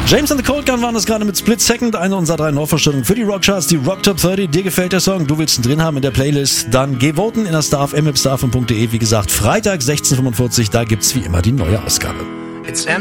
James and the Cold Gun waren das gerade mit Split Second, eine unserer 3 Nordvorstellungen für die Rockcharts, die Rock Top 30. Dir gefällt der Song, du willst ihn drin haben in der Playlist, dann geh voten in der starfm.starfm.de. Wie gesagt, Freitag 16:45, da gibt's wie immer die neue Ausgabe. It's empty.